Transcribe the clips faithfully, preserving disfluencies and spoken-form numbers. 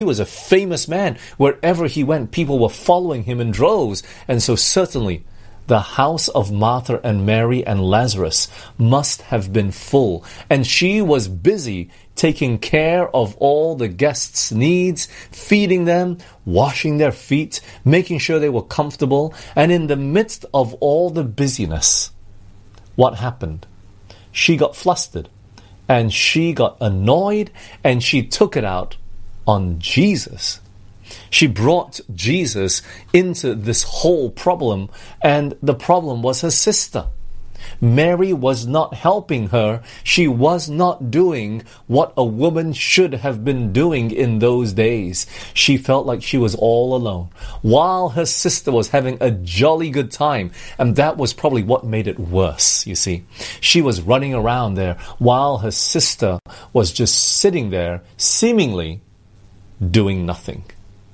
was a famous man. Wherever he went, people were following him in droves. And so certainly the house of Martha and Mary and Lazarus must have been full. And she was busy taking care of all the guests' needs, feeding them, washing their feet, making sure they were comfortable. And in the midst of all the busyness, what happened? She got flustered, and she got annoyed, and she took it out on Jesus. She brought Jesus into this whole problem, and the problem was her sister. Mary was not helping her. She was not doing what a woman should have been doing in those days. She felt like she was all alone, while her sister was having a jolly good time. And that was probably what made it worse, you see. She was running around there while her sister was just sitting there, seemingly doing nothing.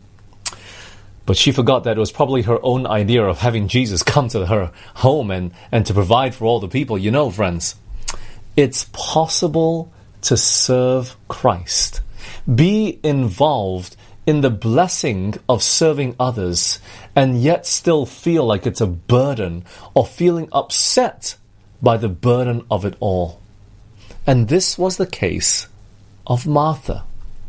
But she forgot that it was probably her own idea of having Jesus come to her home and, and to provide for all the people. You know, friends, it's possible to serve Christ, be involved in the blessing of serving others, and yet still feel like it's a burden or feeling upset by the burden of it all. And this was the case of Martha.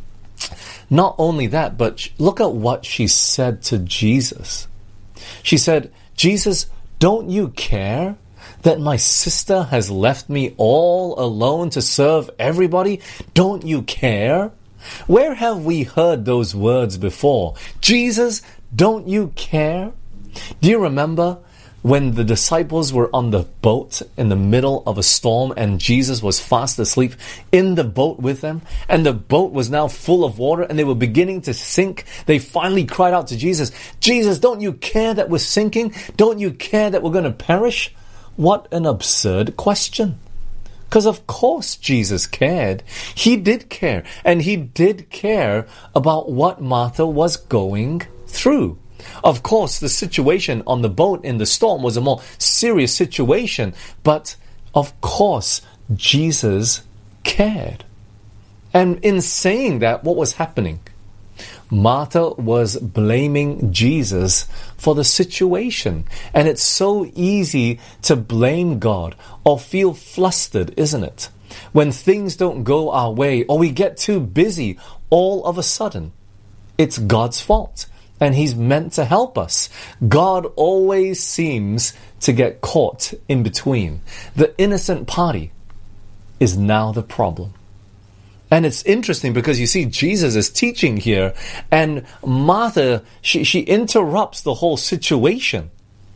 Not only that, but look at what she said to Jesus. She said, Jesus, don't you care that my sister has left me all alone to serve everybody? Don't you care? Where have we heard those words before? Jesus, don't you care? Do you remember when the disciples were on the boat in the middle of a storm and Jesus was fast asleep in the boat with them, and the boat was now full of water and they were beginning to sink? They finally cried out to Jesus, Jesus, don't you care that we're sinking? Don't you care that we're going to perish? What an absurd question. Because of course Jesus cared. He did care. And he did care about what Martha was going through. Of course, the situation on the boat in the storm was a more serious situation, but of course, Jesus cared. And in saying that, what was happening? Martha was blaming Jesus for the situation. And it's so easy to blame God or feel flustered, isn't it? When things don't go our way or we get too busy all of a sudden. It's God's fault. And He's meant to help us. God always seems to get caught in between. The innocent party is now the problem. And it's interesting because you see Jesus is teaching here, and Martha, she, she interrupts the whole situation.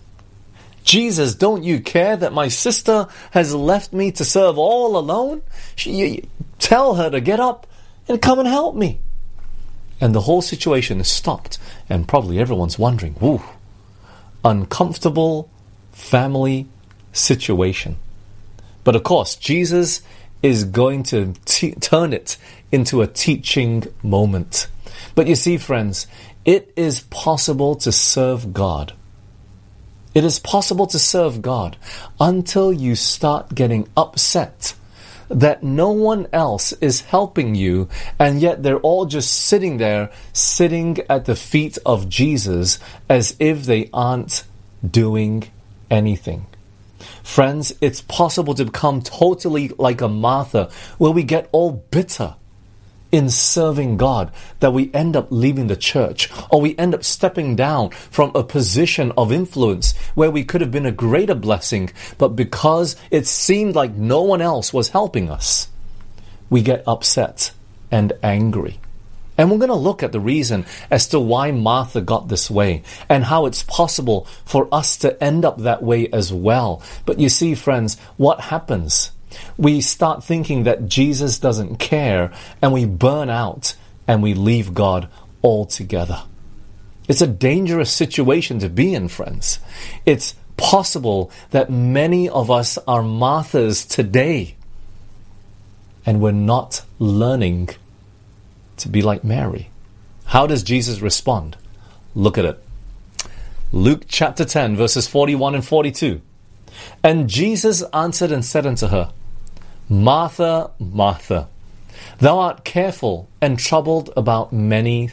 Jesus, don't you care that my sister has left me to serve all alone? She, tell her to get up and come and help me. And the whole situation is stopped. And probably everyone's wondering, whoo, uncomfortable family situation. But of course, Jesus is going to t- turn it into a teaching moment. But you see, friends, it is possible to serve God. It is possible to serve God until you start getting upset that no one else is helping you, and yet they're all just sitting there, sitting at the feet of Jesus as if they aren't doing anything. Friends, it's possible to become totally like a Martha, where we get all bitter in serving God, that we end up leaving the church, or we end up stepping down from a position of influence where we could have been a greater blessing, but because it seemed like no one else was helping us, we get upset and angry. And we're going to look at the reason as to why Martha got this way, and how it's possible for us to end up that way as well. But you see, friends, what happens? We start thinking that Jesus doesn't care, and we burn out and we leave God altogether. It's a dangerous situation to be in, friends. It's possible that many of us are Marthas today, and we're not learning to be like Mary. How does Jesus respond? Look at it. Luke chapter ten, verses forty-one and forty-two. And Jesus answered and said unto her, Martha, Martha, thou art careful and troubled about many